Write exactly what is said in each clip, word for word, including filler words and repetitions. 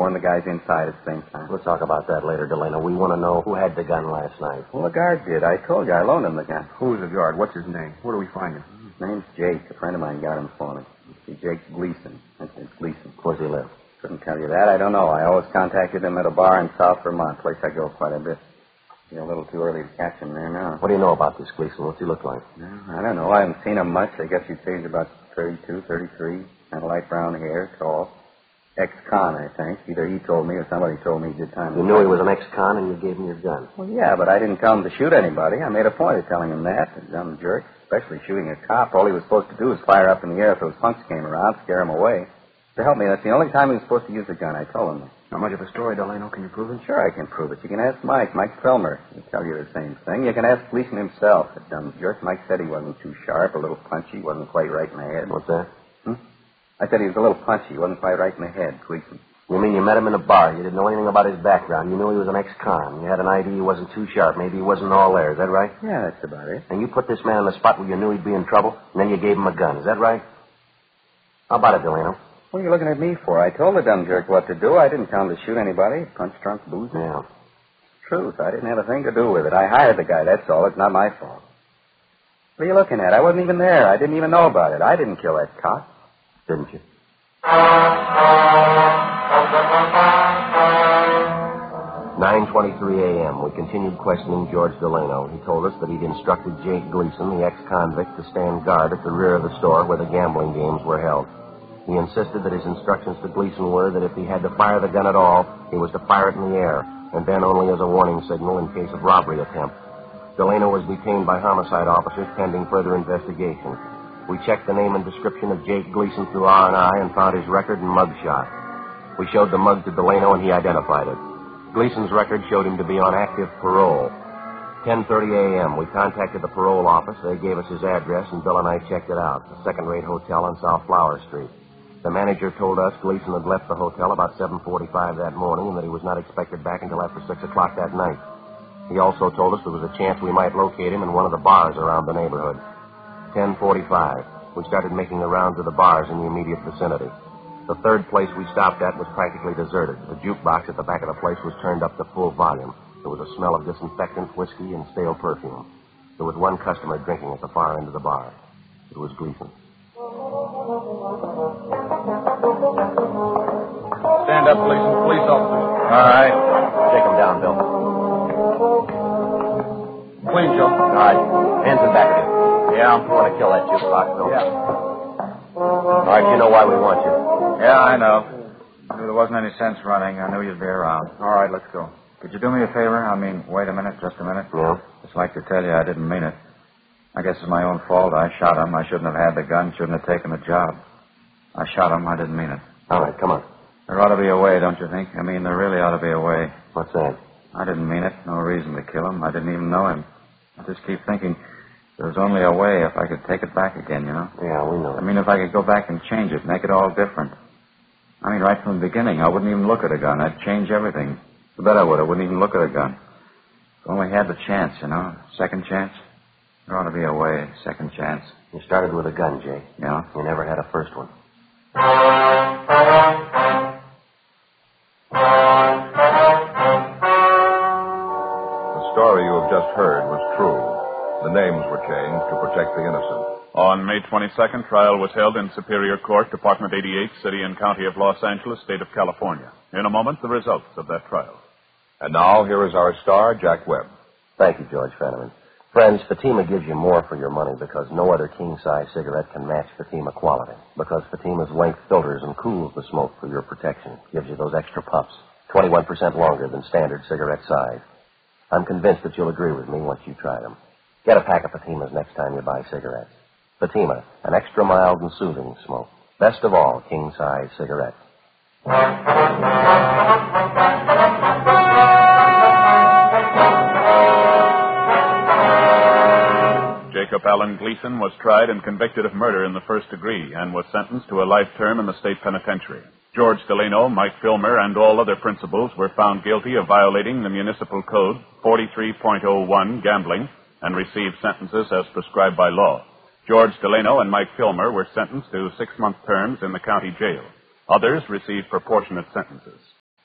and the guys inside at the same time. We'll talk about that later, Delano. We want to know who had the gun last night. Well, the guard did. I told you I loaned him the gun. Who's the guard? What's his name? Where do we find him? His name's Jake. A friend of mine got him for me. See, Jake Gleason. That's it, Gleason. Where's he live? Couldn't tell you that. I don't know. I always contacted him at a bar in South Vermont, place I go quite a bit. You're a little too early to catch him there now. What do you know about this Gleason? What's he look like? No, I don't know. I haven't seen him much. I guess he'd say he's about thirty-two, thirty-three. Kind of light brown hair, tall. Ex-con, I think. Either he told me or somebody told me he did time. You knew he was an ex-con and you gave him your gun. Well, yeah, but I didn't tell him to shoot anybody. I made a point of telling him that. A dumb jerk, especially shooting a cop. All he was supposed to do was fire up in the air if those punks came around, scare him away. To help me, that's the only time he was supposed to use the gun. I told him that. Not much of a story, Delano. Can you prove it? Sure, I can prove it. You can ask Mike, Mike Filmer. He'll tell you the same thing. You can ask Gleason himself. That dumb jerk. Mike said he wasn't too sharp, a little punchy, wasn't quite right in the head. What's that? Hmm? I said he was a little punchy, wasn't quite right in the head, Gleason. You mean you met him in a bar? You didn't know anything about his background. You knew he was an ex-con. You had an idea he wasn't too sharp. Maybe he wasn't all there. Is that right? Yeah, that's about it. And you put this man in the spot where you knew he'd be in trouble, and then you gave him a gun. Is that right? How about it, Delano? What are you looking at me for? I told the dumb jerk what to do. I didn't tell him to shoot anybody. Punch, drunk, booze. Yeah. Truth. I didn't have a thing to do with it. I hired the guy, that's all. It's not my fault. What are you looking at? I wasn't even there. I didn't even know about it. I didn't kill that cop. Didn't you? nine twenty-three a.m. We continued questioning George Delano. He told us that he'd instructed Jake Gleason, the ex-convict, to stand guard at the rear of the store where the gambling games were held. He insisted that his instructions to Gleason were that if he had to fire the gun at all, he was to fire it in the air, and then only as a warning signal in case of robbery attempt. Delano was detained by homicide officers pending further investigation. We checked the name and description of Jake Gleason through R and I and found his record and mugshot. We showed the mug to Delano, and he identified it. Gleason's record showed him to be on active parole. ten thirty a.m., we contacted the parole office. They gave us his address, and Bill and I checked it out, a second-rate hotel on South Flower Street. The manager told us Gleason had left the hotel about seven forty-five that morning and that he was not expected back until after six o'clock that night. He also told us there was a chance we might locate him in one of the bars around the neighborhood. ten forty-five, we started making the rounds of the bars in the immediate vicinity. The third place we stopped at was practically deserted. The jukebox at the back of the place was turned up to full volume. There was a smell of disinfectant, whiskey, and stale perfume. There was one customer drinking at the far end of the bar. It was Gleason. Stand up, police. Police officer. All right. Take him down, Bill. Clean, Joe. All right. Hands in back of you. Yeah, I'm going to kill that jukebox, Bill. Yeah. All right, you know why we want you. Yeah, I know. I knew there wasn't any sense running. I knew you'd be around. All right, let's go. Could you do me a favor? I mean, wait a minute, just a minute. Yeah? Just like to tell you I didn't mean it. I guess it's my own fault. I shot him. I shouldn't have had the gun. Shouldn't have taken the job. I shot him. I didn't mean it. All right, come on. There ought to be a way, don't you think? I mean, there really ought to be a way. What's that? I didn't mean it. No reason to kill him. I didn't even know him. I just keep thinking there's only a way if I could take it back again, you know? Yeah, we know. I mean, if I could go back and change it, make it all different. I mean, right from the beginning, I wouldn't even look at a gun. I'd change everything. I bet I would. I wouldn't even look at a gun. If I only had the chance, you know? Second chance. There ought to be a way. Second chance. You started with a gun, Jay. Yeah? You never had a first one. The story you have just heard was true. The names were changed to protect the innocent. On May twenty-second, trial was held in Superior Court, Department eighty-eight, City and County of Los Angeles, State of California. In a moment, the results of that trial. And now, here is our star, Jack Webb. Thank you, George Fenneman. Friends, Fatima gives you more for your money because no other king-size cigarette can match Fatima quality. Because Fatima's length filters and cools the smoke for your protection. Gives you those extra puffs, twenty-one percent longer than standard cigarette size. I'm convinced that you'll agree with me once you try them. Get a pack of Fatimas next time you buy cigarettes. Fatima, an extra mild and soothing smoke. Best of all, king-size cigarettes. Jacob Allen Gleason was tried and convicted of murder in the first degree and was sentenced to a life term in the state penitentiary. George Delano, Mike Filmer, and all other principals were found guilty of violating the municipal code forty-three point oh one, gambling, and received sentences as prescribed by law. George Delano and Mike Filmer were sentenced to six-month terms in the county jail. Others received proportionate sentences.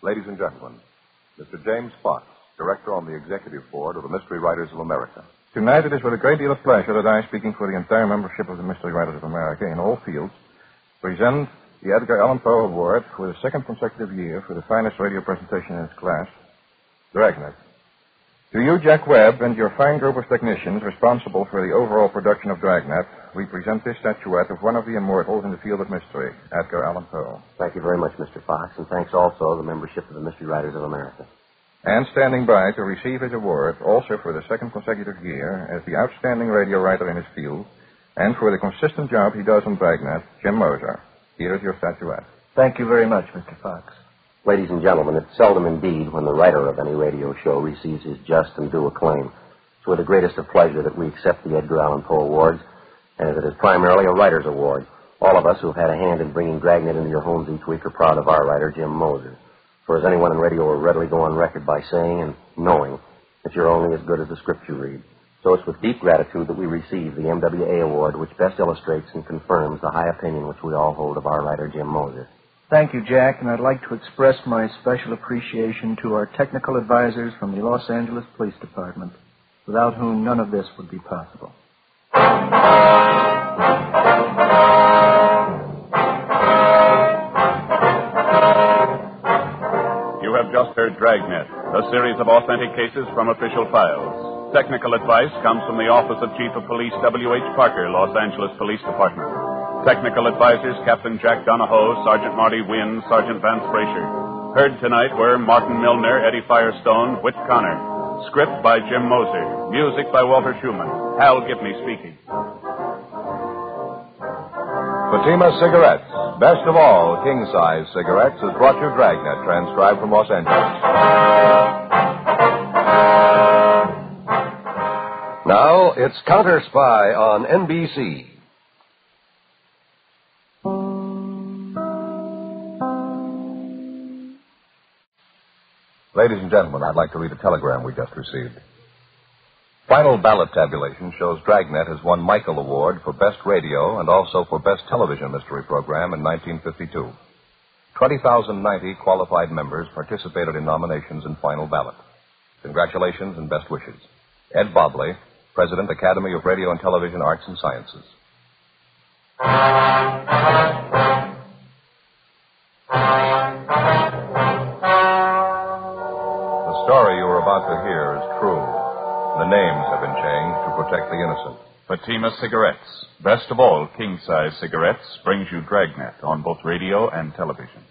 Ladies and gentlemen, Mister James Fox, Director on the Executive Board of the Mystery Writers of America. Tonight it is with a great deal of pleasure that I, speaking for the entire membership of the Mystery Writers of America in all fields, present the Edgar Allan Poe Award for the second consecutive year for the finest radio presentation in its class, Dragnet. To you, Jack Webb, and your fine group of technicians responsible for the overall production of Dragnet, we present this statuette of one of the immortals in the field of mystery, Edgar Allan Poe. Thank you very much, Mister Fox, and thanks also to the membership of the Mystery Writers of America. And standing by to receive his award, also for the second consecutive year, as the outstanding radio writer in his field, and for the consistent job he does on Dragnet, Jim Moser. Here is your statuette. Thank you very much, Mister Fox. Ladies and gentlemen, it's seldom indeed when the writer of any radio show receives his just and due acclaim. It's with the greatest of pleasure that we accept the Edgar Allan Poe Awards, and as it is primarily a writer's award, all of us who have had a hand in bringing Dragnet into your homes each week are proud of our writer, Jim Moser. For as anyone in radio will readily go on record by saying and knowing that you're only as good as the script you read. So it's with deep gratitude that we receive the M W A Award, which best illustrates and confirms the high opinion which we all hold of our writer, Jim Moser. Thank you, Jack, and I'd like to express my special appreciation to our technical advisors from the Los Angeles Police Department, without whom none of this would be possible. You have just heard Dragnet, a series of authentic cases from official files. Technical advice comes from the Office of Chief of Police W H Parker, Los Angeles Police Department. Technical advisors Captain Jack Donahoe, Sergeant Marty Wynn, Sergeant Vance Frazier. Heard tonight were Martin Milner, Eddie Firestone, Whit Connor. Script by Jim Moser. Music by Walter Schumann. Hal Gibney speaking. Fatima Cigarettes, best of all king-size cigarettes, has brought you Dragnet, transcribed from Los Angeles. Now it's Counter Spy on N B C. Ladies and gentlemen, I'd like to read a telegram we just received. Final ballot tabulation shows Dragnet has won Michael Award for Best Radio and also for Best Television Mystery Program in nineteen fifty-two. twenty thousand ninety qualified members participated in nominations in final ballot. Congratulations and best wishes. Ed Bobley, President, Academy of Radio and Television Arts and Sciences. The story you are about to hear is true. The names have been changed to protect the innocent. Fatima Cigarettes, best of all king-size cigarettes, brings you Dragnet on both radio and television.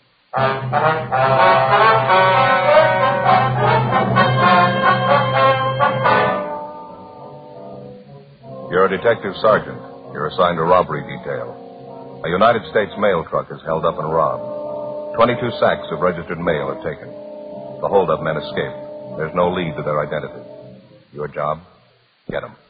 You're a detective sergeant. You're assigned a robbery detail. A United States mail truck is held up and robbed. Twenty-two sacks of registered mail are taken. The hold-up men escape. There's no lead to their identity. Your job? Get them.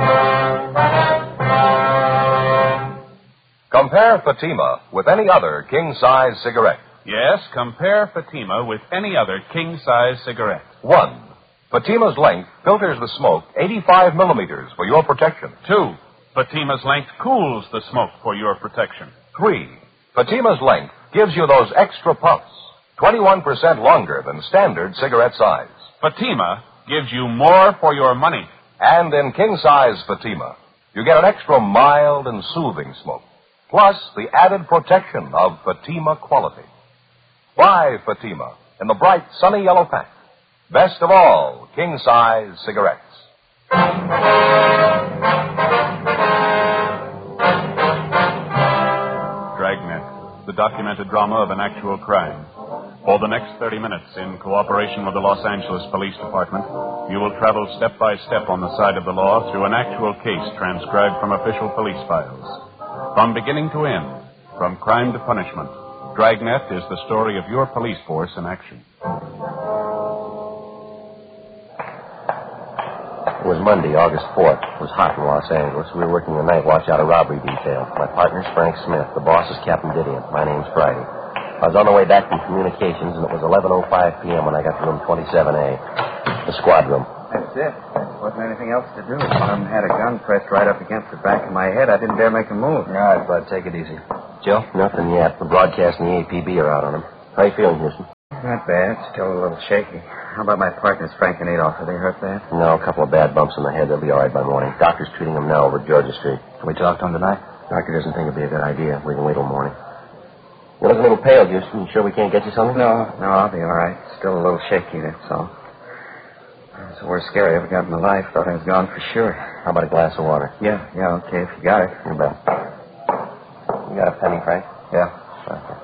Compare Fatima with any other king-size cigarette. Yes, compare Fatima with any other king-size cigarette. One, Fatima's length filters the smoke eighty-five millimeters for your protection. Two, Fatima's length cools the smoke for your protection. Three, Fatima's length gives you those extra puffs, twenty-one percent longer than standard cigarette size. Fatima gives you more for your money. And in king-size Fatima, you get an extra mild and soothing smoke, plus the added protection of Fatima quality. Buy Fatima in the bright, sunny yellow pack. Best of all king-size cigarettes. Dragnet, the documented drama of an actual crime. For the next thirty minutes, in cooperation with the Los Angeles Police Department, you will travel step by step on the side of the law through an actual case transcribed from official police files. From beginning to end, from crime to punishment, Dragnet is the story of your police force in action. It was Monday, August fourth. It was hot in Los Angeles. We were working the night watch out of robbery detail. My partner's Frank Smith. The boss is Captain Didion. My name's Friday. I was on the way back from communications, and it was eleven oh five p.m. when I got to room twenty-seven A, the squad room. That's it. There wasn't anything else to do. Some had a gun pressed right up against the back of my head. I didn't dare make a move. All right, Bud, take it easy. Joe? Nothing yet. The broadcast and the A P B are out on him. How you feeling, Houston? Not bad. Still a little shaky. How about my partners, Frank and Adolph? Are they hurt bad? No, a couple of bad bumps on the head. They'll be all right by morning. Doctor's treating them now over at Georgia Street. Can we talk to him tonight? Doctor doesn't think it'd be a good idea. We can wait till morning. You look a little pale, Houston. You sure we can't get you something? No, no, I'll be all right. Still a little shaky, that's all. It's the worst scare I ever got in my life. Thought I was gone for sure. How about a glass of water? Yeah, yeah, okay, if you got it. You bet. You got a penny, Frank? Yeah. Okay.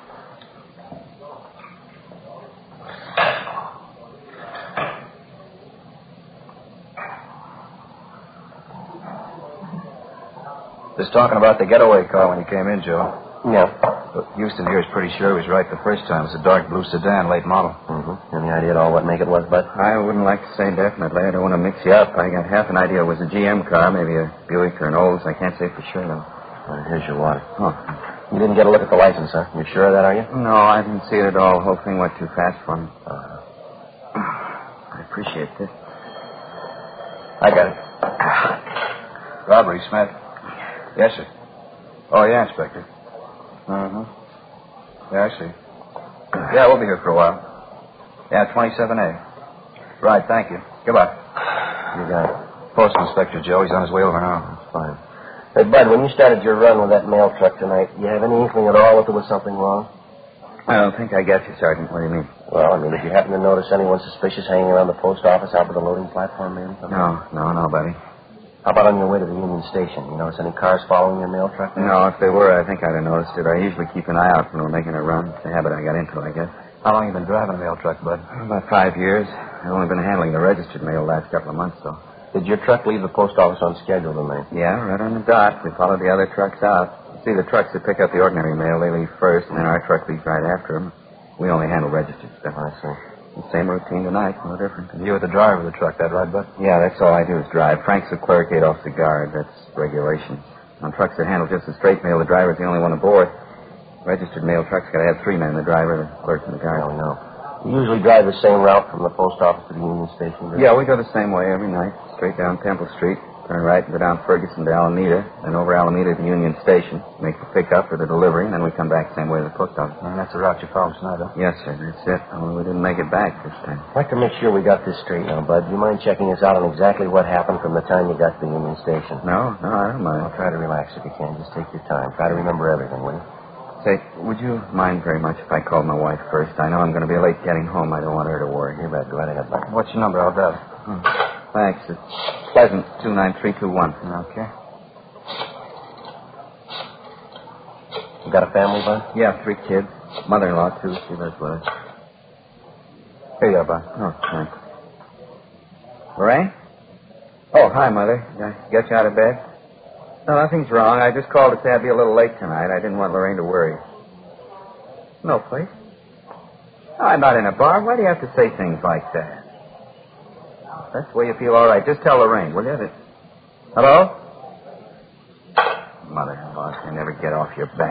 Just talking about the getaway car when you came in, Joe. Yeah. But Houston here is pretty sure he was right the first time. It's a dark blue sedan, late model. Mm-hmm. Any idea at all what make it was, Bud? I wouldn't like to say definitely. I don't want to mix you up. I got half an idea it was a G M car, maybe a Buick or an Olds. I can't say for sure, though. Well, here's your water. Oh. You didn't get a look at the license, huh? You sure of that, are you? No, I didn't see it at all. The whole thing went too fast for me. Uh, I appreciate this. I got it. Robbery, Smith. Yes, sir. Oh, yeah, Inspector. Uh-huh. Yeah, I see. Yeah, we'll be here for a while. Yeah, twenty-seven A. Right, thank you. Goodbye. You got it. Post Inspector Joe. He's on his way over now. That's fine. Hey, Bud, when you started your run with that mail truck tonight, you have any inkling at all that there was something wrong? I don't think I get you, Sergeant. What do you mean? Well, I mean, did you happen to notice anyone suspicious hanging around the post office out by the loading platform, maybe? No, no, nobody. How about on your way to the Union Station? You notice any cars following your mail truck there? No, if they were, I think I'd have noticed it. I usually keep an eye out when we're making a run. It's a habit I got into, I guess. How long you been driving a mail truck, Bud? About five years. I've only been handling the registered mail the last couple of months, though. Did your truck leave the post office on schedule tonight? Yeah, right on the dot. We followed the other trucks out. You see, the trucks that pick up the ordinary mail, they leave first, and then our truck leaves right after them. We only handle registered stuff. I see. The same routine tonight, no different. You were the driver of the truck, that right, Bud? Yeah, that's all I do is drive. Frank's the clerk, Adolph's the guard. That's regulations. On trucks that handle just the straight mail, the driver's the only one aboard. Registered mail trucks got to have three men, the driver, the clerk, and the guard. Oh, no. You usually drive the same route from the post office to the Union Station? Yeah, we go the same way every night. Straight down Temple Street, turn right and go down Ferguson to Alameda, then over Alameda to Union Station, make the pickup or the delivery, and then we come back the same way to the post office. And that's the route you followed tonight, huh? Yes, sir, that's it. Only we didn't make it back this time. I'd like to make sure we got this straight now, Bud. Do you mind checking us out on exactly what happened from the time you got to the Union Station? No, no, I don't mind. Well, try to relax if you can. Just take your time. Try to remember everything, will you? Say, would you mind very much if I called my wife first? I know I'm going to be late getting home. I don't want her to worry. You bet. Go right ahead, Bud. What's your number? I'll dial it. Hmm. Thanks. It's Pleasant, two nine three two one. Okay. You got a family, Bud? Yeah, three kids. Mother-in-law, too. She lives with us. Here you are, Bud. Oh, thanks. Lorraine? Oh, hi, Mother. Did I get you out of bed? No, nothing's wrong. I just called to say I'd be a little late tonight. I didn't want Lorraine to worry. No, please. No, I'm not in a bar. Why do you have to say things like that? That's the way you feel all right. Just tell Lorraine, will you? That... Hello? Mother-in-law, I never get off your back.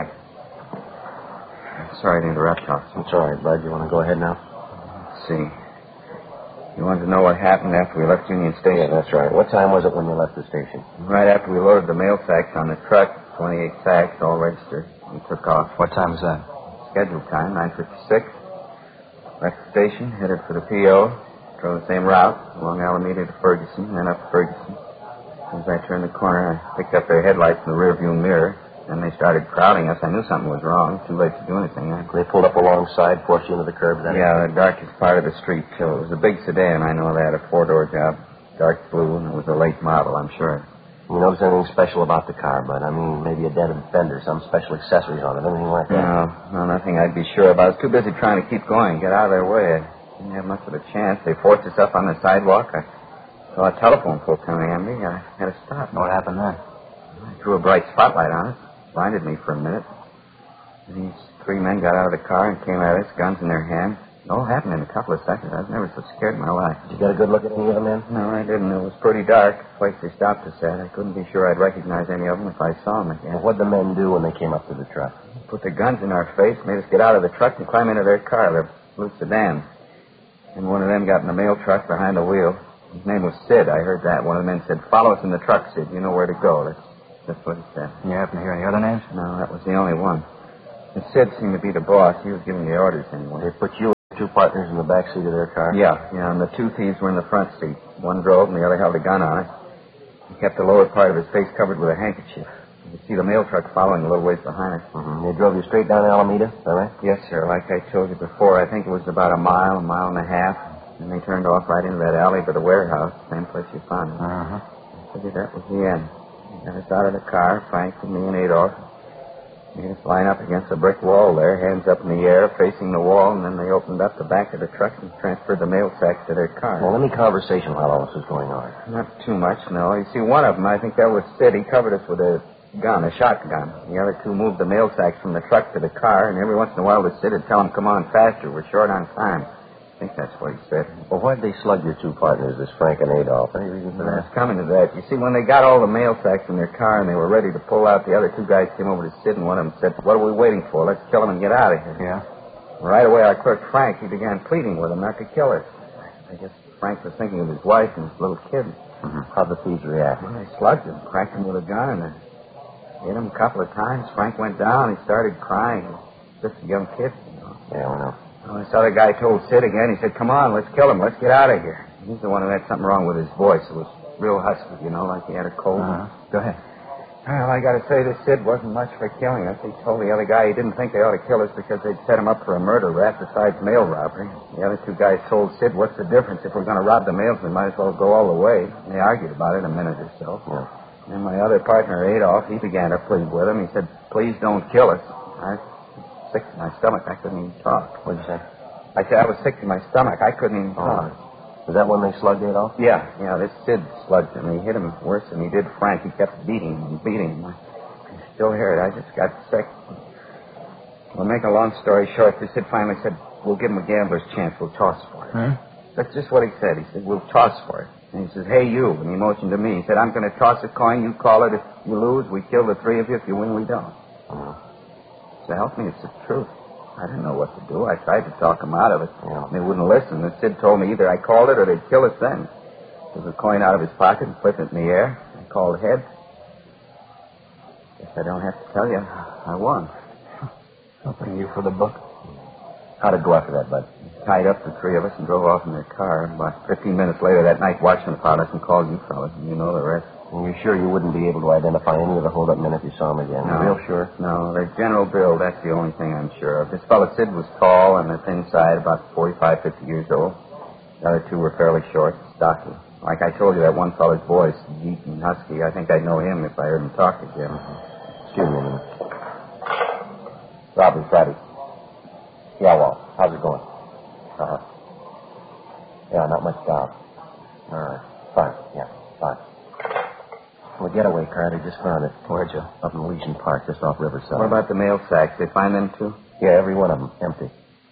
Sorry to interrupt, officer. It's all right, Bud. You want to go ahead now? Let's see. You wanted to know what happened after we left Union Station? Yeah, that's right. What time was it when you left the station? Right after we loaded the mail sacks on the truck, twenty-eight sacks, all registered. We took off. What time was that? Scheduled time, nine fifty-six. Left the station, headed for the P O. Drove the same route, along Alameda to Ferguson, then up Ferguson. As I turned the corner, I picked up their headlights in the rearview mirror. Then they started crowding us. I knew something was wrong. Too late to do anything. I... They pulled up alongside, forced you into the curb, then? Yeah, the darkest part of the street, too. It was a big sedan, I know that, a four-door job. Dark blue, and it was a late model, I'm sure. You notice anything special about the car, Bud? I mean, maybe a dented fender, some special accessories on it, anything like that? No, no, nothing I'd be sure about. I was too busy trying to keep going, get out of their way. I didn't have much of a chance. They forced us up on the sidewalk. I saw a telephone pole coming at me. I had to stop. What happened then? I threw a bright spotlight on it. Blinded me for a minute. These three men got out of the car and came at us, guns in their hands. It all happened in a couple of seconds. I was never so scared in my life. Did you get a good look at any of the men? No, I didn't. It was pretty dark. The place they stopped us at. I couldn't be sure I'd recognize any of them if I saw them again. Well, what'd the men do when they came up to the truck? Put their guns in our face, made us get out of the truck and climb into their car, their blue sedan. And one of them got in the mail truck behind the wheel. His name was Sid. I heard that. One of the men said, "Follow us in the truck, Sid. You know where to go." That's That's what he said. You happen to hear any other names? No, that was the only one. And Sid seemed to be the boss. He was giving the orders anyway. They put you two partners in the back seat of their car? Yeah, yeah, and the two thieves were in the front seat. One drove and the other held a gun on it. He kept the lower part of his face covered with a handkerchief. You could see the mail truck following a little ways behind us. Mm-hmm. They drove you straight down Alameda, is that right? Yes, sir. Like I told you before, I think it was about a mile, a mile and a half. And they turned off right into that alley by the warehouse, same place you found it. Uh-huh. I figured that was the end. They got us out of the car, Frank and me and Adolph. Made us line up against a brick wall there, hands up in the air, facing the wall, and then they opened up the back of the truck and transferred the mail sacks to their car. Well, any conversation while all this was going on? Not too much, no. You see, one of them, I think that was Sid. He covered us with a gun, a shotgun. The other two moved the mail sacks from the truck to the car, and every once in a while the Sid would tell them, come on faster, we're short on time. I think that's what he said. Well, why'd they slug your two partners, this Frank and Adolph? Any reason for I that? was coming to that. You see, when they got all the mail sacks in their car and they were ready to pull out, the other two guys came over to Sid, and one of them said, what are we waiting for? Let's kill him and get out of here. Yeah? Right away, our clerk, Frank, he began pleading with him not to kill us. I guess Frank was thinking of his wife and his little kid. Mm-hmm. How'd the thieves react? Well, they slugged him, cracked him with a gun, and they hit him a couple of times. Frank went down. He started crying. Just a young kid, you know. Yeah, we know. Well, this other guy told Sid again. He said, come on, let's kill him. Let's get out of here. He's the one who had something wrong with his voice. It was real husky, you know, like he had a cold. Uh-huh. Go ahead. Well, I got to say, this Sid wasn't much for killing us. He told the other guy he didn't think they ought to kill us because they'd set him up for a murder rap besides mail robbery. The other two guys told Sid, what's the difference? If we're going to rob the mails, we might as well go all the way. They argued about it a minute or so. Yeah. And my other partner, Adolph, he began to plead with him. He said, please don't kill us. I was sick to my stomach. I couldn't even talk. What'd you say? I said I was sick to my stomach. I couldn't even talk. Oh. Is that when they slugged Adolph? Yeah, yeah, this Sid slugged him. He hit him worse than he did Frank. He kept beating him and beating him. I can still hear it. I just got sick. Well, make a long story short, this Sid finally said, we'll give him a gambler's chance. We'll toss for it. Hmm? That's just what he said. He said, we'll toss for it. And he says, hey, you. And he motioned to me. He said, I'm going to toss a coin. You call it. If you lose, we kill the three of you. If you win, we don't. Uh-huh. So help me, it's the truth. I didn't know what to do. I tried to talk him out of it. Yeah. They wouldn't listen. The Sid told me either I called it or they'd kill us then. Took a coin out of his pocket and flipped it in the air. I called heads. Guess I don't have to tell you. I won. I'll bring you for the book. How'd it go after that, Bud? Tied up the three of us and drove off in their car. About fifteen minutes later that night, Watchman found us and called you fellas, and you know the rest. And you're sure you wouldn't be able to identify any of the hold-up men if you saw them again? No. You're real sure? No, their general build, that's the only thing I'm sure of. This fellow Sid was tall on the thin side, about forty-five, fifty years old. The other two were fairly short, stocky. Like I told you, that one fellow's voice, deep and husky, I think I'd know him if I heard him talk to Jim. Excuse me a minute. Robert, Friday. Yeah, well, how's it going? Uh-huh. Yeah, not much doubt. All right. Fine. Yeah, fine. Well, the getaway car, they just found it. Where'd you? Up in Elysian Park, just off Riverside. What about the mail sacks? They find them, too? Yeah, every one of them. Empty.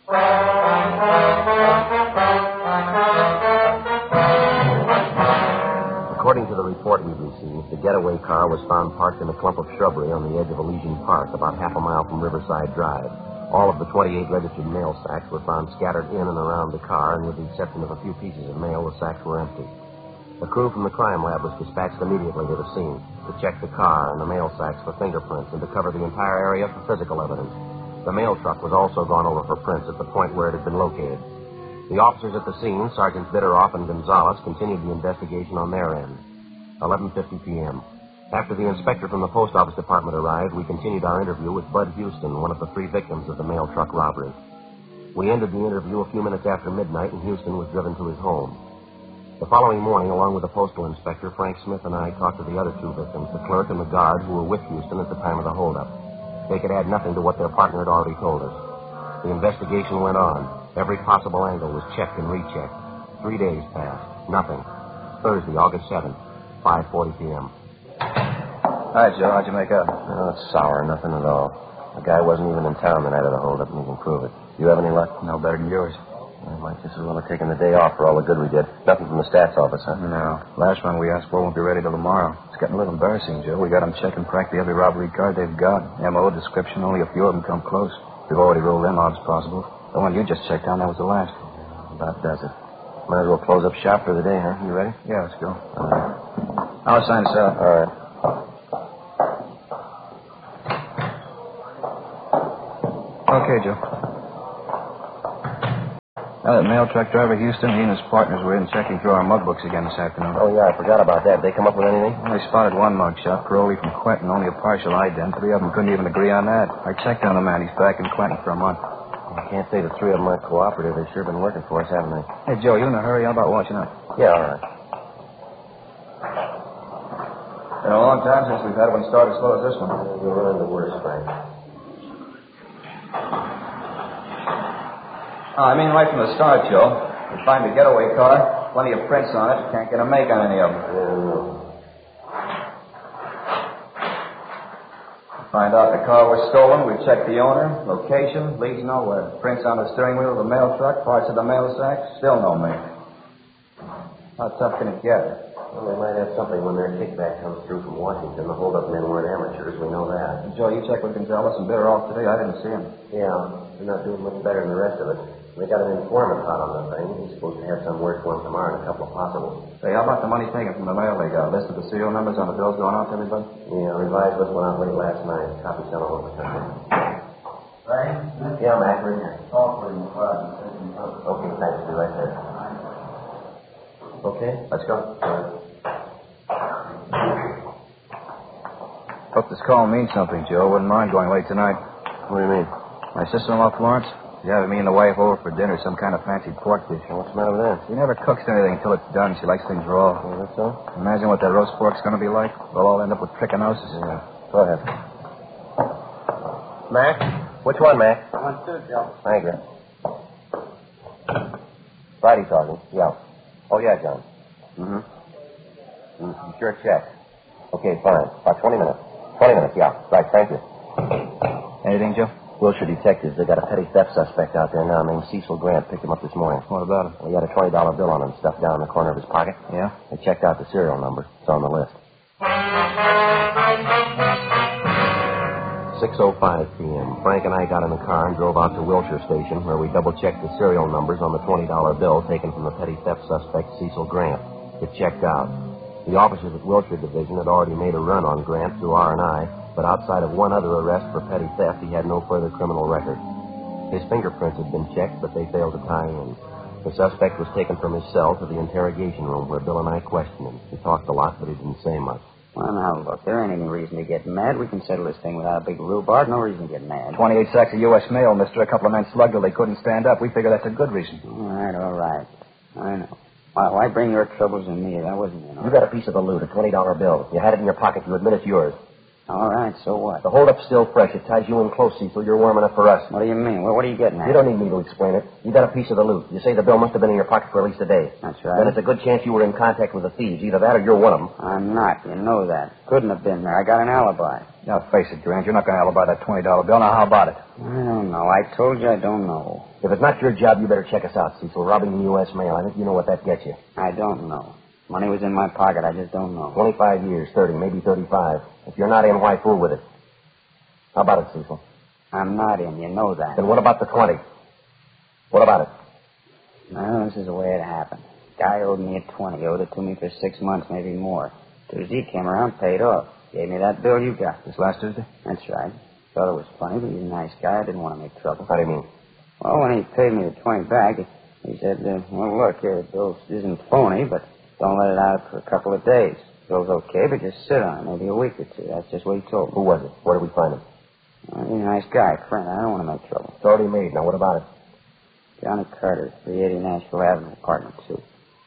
According to the report we've received, the getaway car was found parked in a clump of shrubbery on the edge of Elysian Park, about half a mile from Riverside Drive. All of the twenty-eight registered mail sacks were found scattered in and around the car, and with the exception of a few pieces of mail, the sacks were empty. The crew from the crime lab was dispatched immediately to the scene to check the car and the mail sacks for fingerprints and to cover the entire area for physical evidence. The mail truck was also gone over for prints at the point where it had been located. The officers at the scene, Sergeants Bitteroff and Gonzalez, continued the investigation on their end. eleven fifty p.m. After the inspector from the post office department arrived, we continued our interview with Bud Houston, one of the three victims of the mail truck robbery. We ended the interview a few minutes after midnight, and Houston was driven to his home. The following morning, along with the postal inspector, Frank Smith and I talked to the other two victims, the clerk and the guard who were with Houston at the time of the holdup. They could add nothing to what their partner had already told us. The investigation went on. Every possible angle was checked and rechecked. Three days passed. Nothing. Thursday, August seventh, five forty p.m. Hi, Joe. How'd you make out? Oh, it's sour. Nothing at all. The guy wasn't even in town the night of the holdup, and we can prove it. You have any luck? No better than yours. I might just as well have taken the day off for all the good we did. Nothing from the stats office, huh? No. Last one we asked for won't be ready till tomorrow. It's getting a little embarrassing, Joe. We got them checking practically every robbery card they've got. M O description, only a few of them come close. We've already rolled them out as possible. The one you just checked on, that was the last. About does it. Might as well close up shop for the day, huh? You ready? Yeah, let's go. All right. I'll sign this out. All right. Okay, Joe. Uh, mail truck driver Houston, he and his partners were in checking through our mug books again this afternoon. Oh, yeah, I forgot about that. Did they come up with anything? Well, they spotted one mug shot, parolee from Quentin, only a partial ident. Three of them couldn't even agree on that. I checked on the man. He's back in Quentin for a month. I can't say the three of them aren't cooperative. They've sure been working for us, haven't they? Hey, Joe, you in a hurry? How about watching out? Yeah, all right. Been a long time since we've had one start as slow as this one. We're running the worst, Frank. Oh, I mean right from the start, Joe. We find a getaway car, plenty of prints on it. Can't get a make on any of them. Find out the car was stolen. We checked the owner, location, leads nowhere. Prints on the steering wheel of the mail truck, parts of the mail sack, still no make. How tough can it get? Well, they might have something when their kickback comes through from Washington. The hold-up men weren't amateurs. We know that. Joe, you checked with Gonzalez and Bitter off today. I didn't see him. Yeah, they're not doing much better than the rest of us. They got an informant hot on the thing. He's supposed to have some work for him tomorrow and a couple of possibles. Hey, how about the money taken from the mail they got? A list of the serial numbers on the bills going out to everybody? Yeah, revised list went out late last night. Copies sent all over the country. Right? Yeah, Mac, right here. Call for him. Okay, thanks. Be right there. Okay? Let's go. Hope this call means something, Joe. Wouldn't mind going late tonight. What do you mean? My sister-in-law, Florence, she's having me and the wife over for dinner, some kind of fancy pork dish. What's the matter with that? She never cooks anything until it's done. She likes things raw. Oh, that's so? Imagine what that roast pork's going to be like. We'll all end up with trichinosis. Yeah. Go ahead. Mac? Which one, Mac? One, two, Joe. Thank you. Friday talking. Yeah. Oh, yeah, John. Mm-hmm. Mm-hmm. Sure check. Okay, fine. About twenty minutes. twenty minutes, yeah. Right, thank you. Anything, Joe? Wilshire detectives. They got a petty theft suspect out there now named Cecil Grant. Picked him up this morning. What about him? Well, he had a twenty dollar bill on him stuffed down in the corner of his pocket. Yeah? They checked out the serial number. It's on the list. six oh five p.m. Frank and I got in the car and drove out to Wilshire Station, where we double-checked the serial numbers on the twenty dollar bill taken from the petty theft suspect, Cecil Grant. It checked out. The officers at Wilshire Division had already made a run on Grant through R and I, but outside of one other arrest for petty theft, he had no further criminal record. His fingerprints had been checked, but they failed to tie in. The suspect was taken from his cell to the interrogation room, where Bill and I questioned him. He talked a lot, but he didn't say much. Well, now, look, there ain't any reason to get mad. We can settle this thing without a big rhubarb. No reason to get mad. twenty-eight sacks of U S mail, mister. A couple of men slugged till they couldn't stand up. We figure that's a good reason. All right, all right. I know. Why, why bring your troubles on me? That wasn't, you know. You got a piece of the loot, a twenty dollar bill. You had it in your pocket. You admit it's yours. All right, so what? The hold-up's still fresh. It ties you in close, Cecil. You're warm enough for us. What do you mean? What, what are you getting at? You don't need me to explain it. You got a piece of the loot. You say the bill must have been in your pocket for at least a day. That's right. Then it's a good chance you were in contact with the thieves. Either that or you're one of them. I'm not. You know that. Couldn't have been there. I got an alibi. Now, face it, Grant. You're not going to alibi that twenty dollar bill. Now, how about it? I don't know. I told you I don't know. If it's not your job, you better check us out, Cecil. Robbing the U S mail. I think you know what that gets you. I don't know. Money was in my pocket. I just don't know. twenty-five years, thirty, maybe thirty-five. If you're not in, why fool with it? How about it, Cecil? I'm not in. You know that. Then what about the twenty? What about it? Well, this is the way it happened. Guy owed me a twenty. Owed it to me for six months, maybe more. Tuesday he came around, paid off. Gave me that bill you got. This last Tuesday? That's right. Thought it was funny, but he's a nice guy. I didn't want to make trouble. How do you mean? Well, when he paid me the twenty back, he said, uh, well, look, here, the bill isn't phony, but don't let it out for a couple of days. Bill's okay, but just sit on it, maybe a week or two. That's just what he told me. Who was it? Where did we find him? Well, he's a nice guy, friend. I don't want to make trouble. It's already made. Now, what about it? Johnny Carter, three eighty Nashville Avenue, apartment two.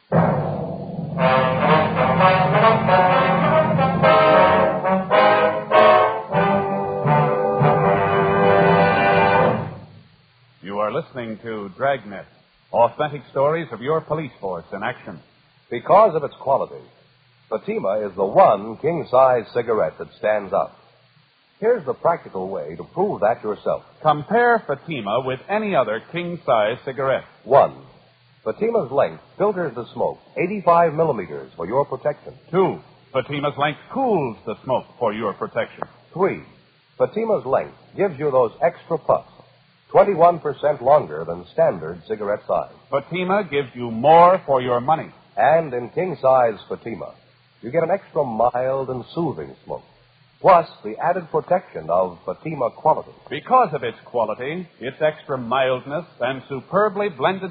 You are listening to Dragnet, authentic stories of your police force in action. Because of its quality, Fatima is the one king-size cigarette that stands out. Here's the practical way to prove that yourself. Compare Fatima with any other king-size cigarette. One, Fatima's length filters the smoke eighty-five millimeters for your protection. Two, Fatima's length cools the smoke for your protection. Three, Fatima's length gives you those extra puffs, twenty-one percent longer than standard cigarette size. Fatima gives you more for your money. And in king-size Fatima, you get an extra mild and soothing smoke, plus the added protection of Fatima quality. Because of its quality, its extra mildness, and superbly blended